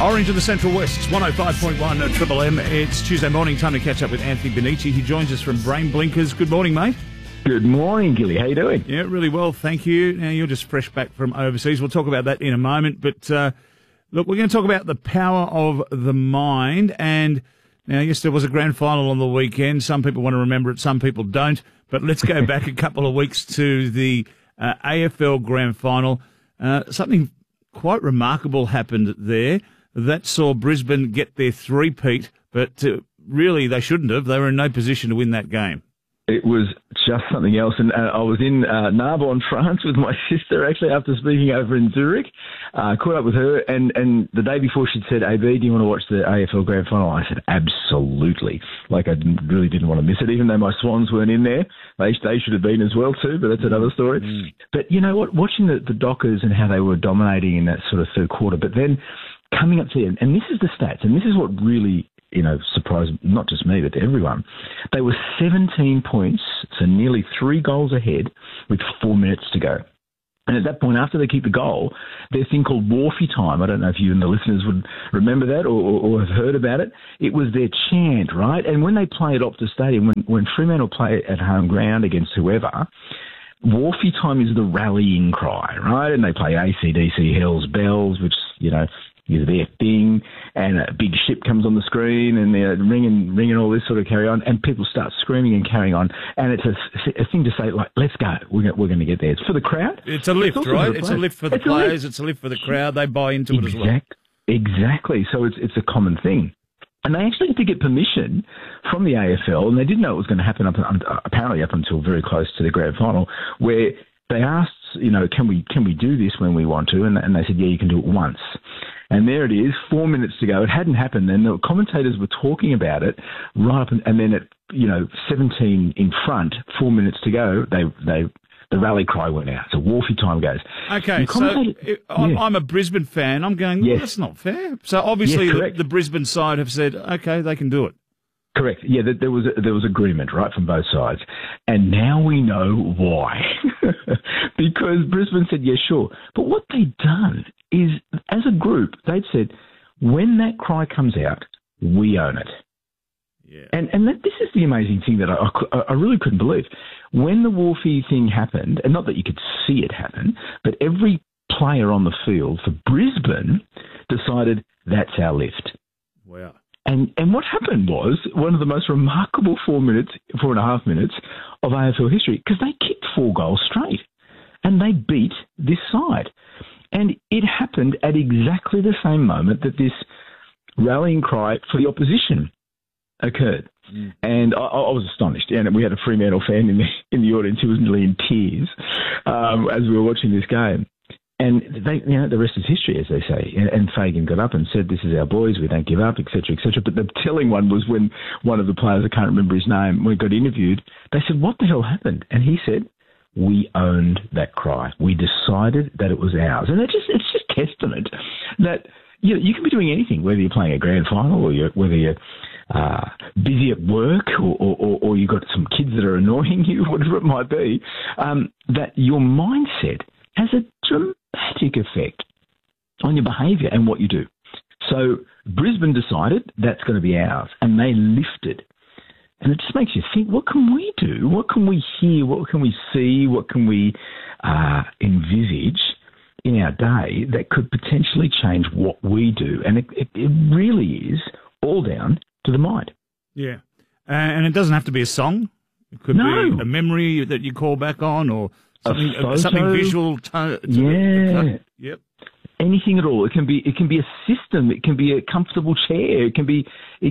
Orange in the Central West, 105.1 at Triple M. It's Tuesday morning, time to catch up with Anthony Bonici. He joins us from Brain Blinkers. Good morning, mate. Good morning, Gilly. How you doing? Yeah, really well, thank you. Now, you're just fresh back from overseas. We'll talk about that in a moment. But, look, we're going to talk about the power of the mind. And now, yes, there was a grand final on the weekend. Some people want to remember it, some people don't. But let's go back a couple of weeks to the AFL grand final. Something quite remarkable happened there. That saw Brisbane get their three-peat, but really they shouldn't have. They were in no position to win that game. It was just something else. And I was in Narbonne, France with my sister, actually, after speaking over in Zurich. Caught up with her, and the day before she'd said, AB, do you want to watch the AFL Grand Final? I said, absolutely. Like, I really didn't want to miss it, even though my Swans weren't in there. They should have been as well, too, but that's another story. But you know what? Watching the Dockers and how they were dominating in that sort of third quarter, but then coming up to the end, and this is the stats, and this is what really, surprised not just me, but everyone. They were 17 points, so nearly 3 goals ahead with 4 minutes to go. And at that point, after they kick the goal, there's a thing called Wharfie time. I don't know if you and the listeners would remember that or have heard about it. It was their chant, right? And when they play at Optus Stadium, when Fremantle play at home ground against whoever, Wharfie time is the rallying cry, right? And they play AC/DC Hell's Bells, which, is their thing, and a big ship comes on the screen, and they're ringing all this sort of carry on, and people start screaming and carrying on, and it's a thing to say, like, let's go, we're going to get there. It's for the crowd. It's a lift, right? It's a lift for the players, it's a lift for the crowd. They buy into it as well. Exactly. So it's a common thing. And they actually had to get permission from the AFL, and they didn't know it was going to happen apparently up until very close to the grand final, where they asked, can we do this when we want to? And they said, yeah, you can do it once. And there it is, 4 minutes to go. It hadn't happened. And the commentators were talking about it right up, and then at 17 in front, 4 minutes to go, the rally cry went out. So Wharfie time goes. Okay, so I'm a Brisbane fan. I'm going, well, that's not fair. So obviously the Brisbane side have said, okay, they can do it. Correct. Yeah, there was agreement, right, from both sides. And now we know why. Because Brisbane said, yeah, sure. But what they'd done is, as a group, they'd said, when that cry comes out, we own it. Yeah. And this is the amazing thing that I really couldn't believe. When the Wharfie thing happened, and not that you could see it happen, but every player on the field for Brisbane decided that's our lift. Wow. And what happened was one of the most remarkable 4.5 minutes of AFL history, because they kicked 4 goals straight and they beat this side. And it happened at exactly the same moment that this rallying cry for the opposition occurred. And I was astonished. And we had a Fremantle fan in the audience who was nearly in tears as we were watching this game. And the rest is history, as they say. And Fagan got up and said, this is our boys, we don't give up, etc., etc. But the telling one was when one of the players, I can't remember his name, when he got interviewed, they said, what the hell happened? And he said, we owned that cry. We decided that it was ours. And it's just testament that you can be doing anything, whether you're playing a grand final or whether you're busy at work or you've got some kids that are annoying you, whatever it might be, that your mindset has a dramatic effect on your behaviour and what you do. So Brisbane decided that's going to be ours, and they lifted. And it just makes you think, what can we do? What can we hear? What can we see? What can we envisage in our day that could potentially change what we do? And it really is all down to the mind. Yeah. And it doesn't have to be a song. It could be a memory that you call back on, or something visual. Yep. Anything at all. It can be a system. It can be a comfortable chair. It can be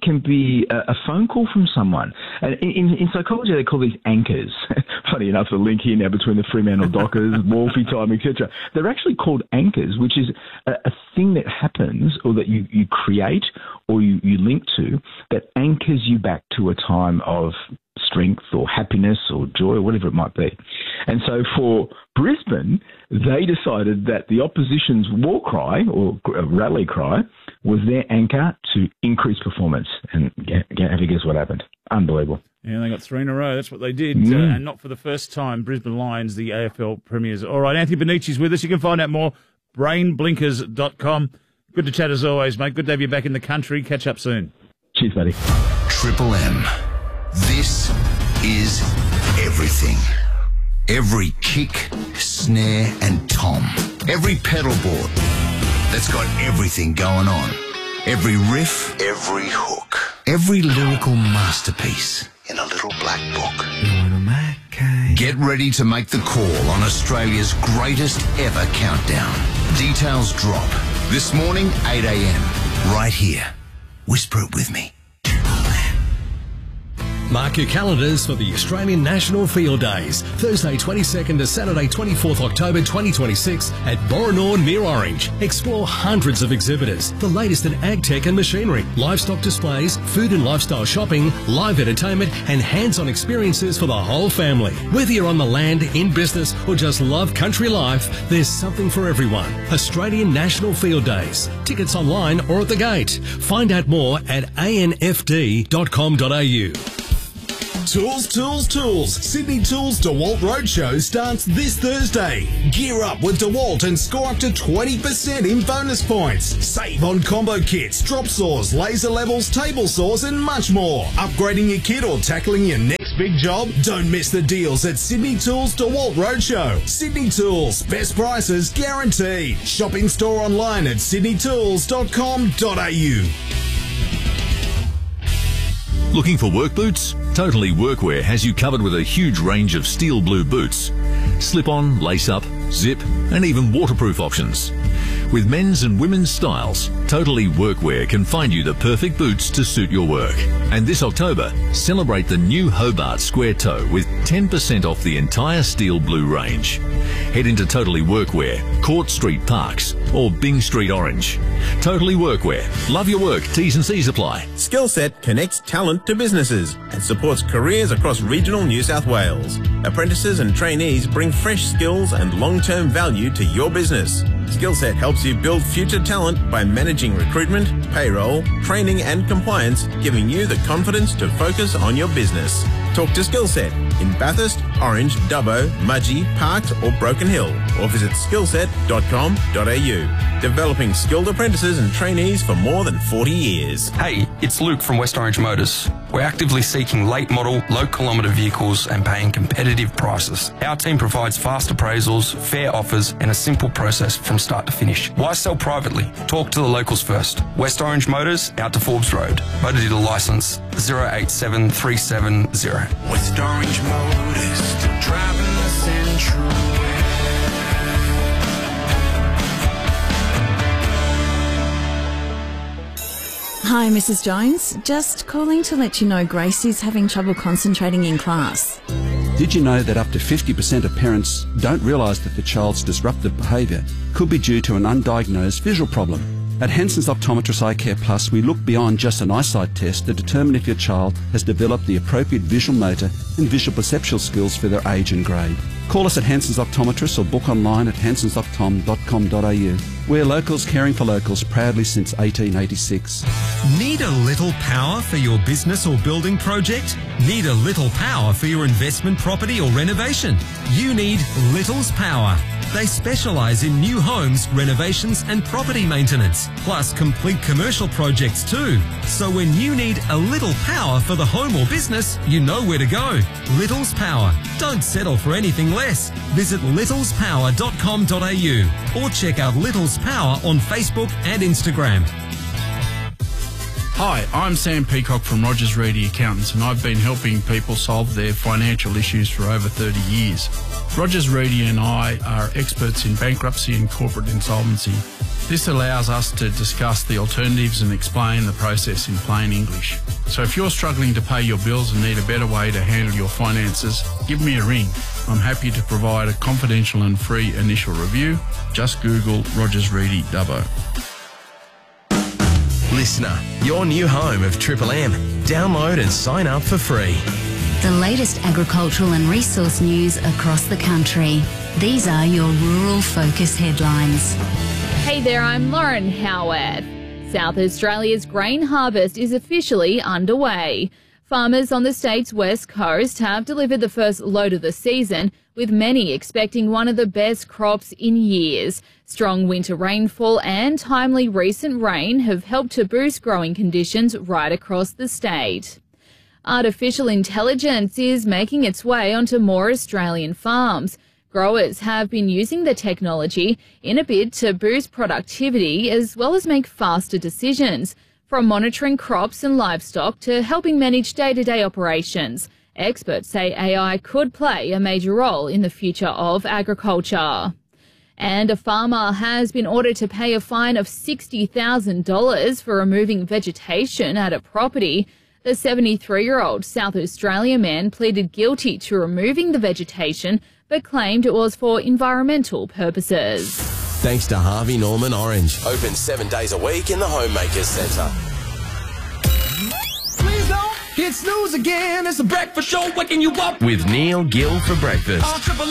a phone call from someone. And in psychology, they call these anchors. Funny enough, the link here now between the Fremantle Dockers, Wharfie time, etc. They're actually called anchors, which is a thing that happens or that you create or you link to that anchors you back to a time of strength or happiness or joy or whatever it might be. And so for Brisbane, they decided that the opposition's war cry or rally cry was their anchor to increase performance. And have you guess what happened? Unbelievable. Yeah, they got 3 in a row. That's what they did. And not for the first time, Brisbane Lions, the AFL premiers. All right, Anthony Bonici's with us. You can find out more, brainblinkers.com. Good to chat as always, mate. Good to have you back in the country. Catch up soon. Cheers, buddy. Triple M. This is everything. Every kick, snare and tom. Every pedal board that's got everything going on. Every riff, every hook. Every lyrical masterpiece in a little black book. Get ready to make the call on Australia's greatest ever countdown. Details drop this morning, 8 a.m. right here. Whisper it with me. Mark your calendars for the Australian National Field Days, Thursday 22nd to Saturday 24th October 2026 at Boronor near Orange. Explore hundreds of exhibitors, the latest in ag tech and machinery, livestock displays, food and lifestyle shopping, live entertainment and hands-on experiences for the whole family. Whether you're on the land, in business or just love country life, there's something for everyone. Australian National Field Days. Tickets online or at the gate. Find out more at anfd.com.au. Tools, Tools, Tools. Sydney Tools DeWalt Roadshow starts this Thursday. Gear up with DeWalt and score up to 20% in bonus points. Save on combo kits, drop saws, laser levels, table saws and much more. Upgrading your kit or tackling your next big job? Don't miss the deals at Sydney Tools DeWalt Roadshow. Sydney Tools, best prices guaranteed. Shop in store online at sydneytools.com.au. Looking for work boots? Totally Workwear has you covered with a huge range of steel blue boots. Slip-on, lace-up, zip, and even waterproof options. With men's and women's styles, Totally Workwear can find you the perfect boots to suit your work. And this October, celebrate the new Hobart Square Toe with 10% off the entire steel blue range. Head into Totally Workwear, Court Street Parks, or Byng Street Orange. Totally Workwear. Love your work. T's and C's apply. Skillset connects talent to businesses and supports careers across regional New South Wales. Apprentices and trainees bring fresh skills and long-term value to your business. Skillset helps you build future talent by managing recruitment, payroll, training and compliance, giving you the confidence to focus on your business. Talk to Skillset in Bathurst, Orange, Dubbo, Mudgee, Parkes or Broken Hill, or visit skillset.com.au. Developing skilled apprentices and trainees for more than 40 years. Hey, it's Luke from West Orange Motors. We're actively seeking late model, low kilometre vehicles and paying competitive prices. Our team provides fast appraisals, fair offers and a simple process from start to finish. Why sell privately? Talk to the locals first. West Orange Motors, out to Forbes Road. Motor dealer licence 087370. West Orange Motors, still driving the Central. Hi, Mrs. Jones. Just calling to let you know Gracie's having trouble concentrating in class. Did you know that up to 50% of parents don't realise that the child's disruptive behaviour could be due to an undiagnosed visual problem? At Hanson's Optometrist Eye Care Plus, we look beyond just an eyesight test to determine if your child has developed the appropriate visual motor and visual perceptual skills for their age and grade. Call us at Hanson's Optometrist or book online at hansonsoptom.com.au. We're locals caring for locals proudly since 1886. Need a little power for your business or building project? Need a little power for your investment property or renovation? You need Little's Power. They specialise in new homes, renovations and property maintenance, plus complete commercial projects too. So when you need a little power for the home or business, you know where to go. Little's Power. Don't settle for anything less. Visit littlespower.com.au or check out Little's Power on Facebook and Instagram. Hi, I'm Sam Peacock from Rogers Reedy Accountants and I've been helping people solve their financial issues for over 30 years. Rogers Reedy and I are experts in bankruptcy and corporate insolvency. This allows us to discuss the alternatives and explain the process in plain English. So if you're struggling to pay your bills and need a better way to handle your finances, give me a ring. I'm happy to provide a confidential and free initial review. Just Google Rogers Reedy Dubbo. Listener, your new home of Triple M. Download and sign up for free. The latest agricultural and resource news across the country. These are your Rural Focus headlines. Hey there, I'm Lauren Howard. South Australia's grain harvest is officially underway. Farmers on the state's west coast have delivered the first load of the season, with many expecting one of the best crops in years. Strong winter rainfall and timely recent rain have helped to boost growing conditions right across the state. Artificial intelligence is making its way onto more Australian farms. Growers have been using the technology in a bid to boost productivity as well as make faster decisions. From monitoring crops and livestock to helping manage day-to-day operations, experts say AI could play a major role in the future of agriculture. And a farmer has been ordered to pay a fine of $60,000 for removing vegetation at a property. The 73-year-old South Australia man pleaded guilty to removing the vegetation but claimed it was for environmental purposes. Thanks to Harvey Norman Orange. Open 7 days a week in the Homemakers Centre. Please don't hit snooze again. It's the breakfast show waking you up With Neil Gill for breakfast.